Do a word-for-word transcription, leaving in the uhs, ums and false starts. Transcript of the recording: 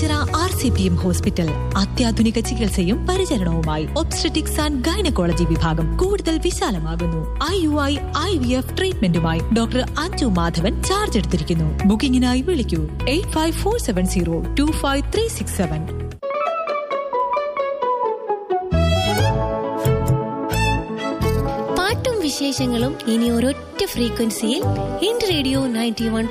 Ochira R C P M hospital. അത്യാധുനിക ചികിത്സയും പരിചരണവുമായി obstetrics and gynaecology വിഭാഗം കൂടുതൽ വിശാലമാകുന്നു. I U I I V F ട്രീറ്റ്മെന്റുമായി doctor Anju Madhavan charge എടുത്തിരിക്കുന്നു. ബുക്കിംഗിനായി വിളിക്കൂ eight five four seven zero to five three six seven. പാട്ടും വിശേഷങ്ങളും ഇനി ഒരൊറ്റ ഫ്രീക്വൻസിയിൽ ഇൻ റേഡിയോ നയൻറ്റി വൺ